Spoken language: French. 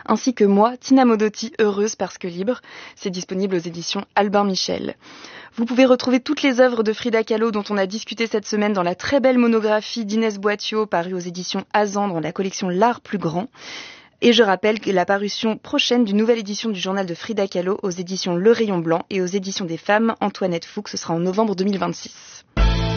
ainsi que moi, Tina Modotti, heureuse parce que libre. C'est disponible aux éditions Albin Michel. Vous pouvez retrouver toutes les œuvres de Frida Kahlo dont on a discuté cette semaine dans la très belle monographie d'Inès Boitiot parue aux éditions Azan dans la collection L'Art plus grand. Et je rappelle que la parution prochaine d'une nouvelle édition du journal de Frida Kahlo aux éditions Le Rayon Blanc et aux éditions des Femmes Antoinette Fuchs, ce sera en novembre 2026.